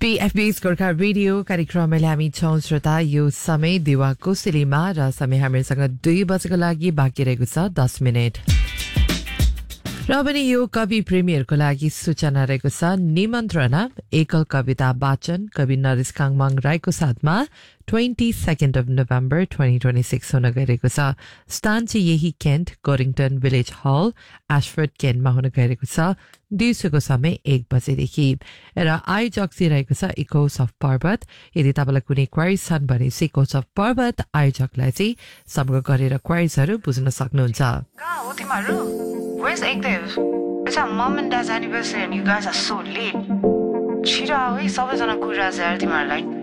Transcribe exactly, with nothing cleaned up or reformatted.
सीएफबीएस Gorkha radio कार्यक्रममा हामी छौं श्रोता यो समय दिवा कोसेलीमा र समय हामीसँग दुई बजेको लागि बाँकी रहेको छ दस मिनेट र पनि यो कवि प्रेमीहरूको लागि सूचना रहेको छ निमन्त्रणा एकल कविता वाचन कवि नरेश काङमाङ राईको साथमा twenty-second of November twenty twenty-six हुन गइरहेको छ स्थान चाहिँ यही केन्ट गोरिङटन विलेज हल एशफोर्ड केन्टमा हुन गइरहेको छ दिउँसोको समय एक बजेदेखि र आयोजक चाहिँ रहेको छ इकोस अफ पर्वत यदि तपाईँलाई कुनै क्वाइज छन् भने इकोस अफ पर्वत आयोजकलाई चाहिँ सम्पर्क गरेर क्वाइजहरू बुझ्न सक्नुहुन्छ Where's Active? It's our mom and dad's anniversary and you guys are so late. Chira, we saw us on a good as